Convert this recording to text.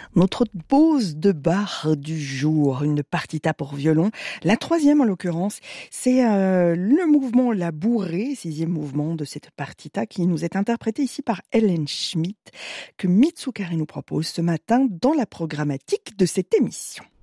Notre pause de bar du jour, une partita pour violon. La troisième en l'occurrence, c'est le mouvement La Bourrée, sixième mouvement de cette partita qui nous est interprété ici par Hélène Schmidt, que Mitsukari nous propose ce matin dans la programmatique de cette émission.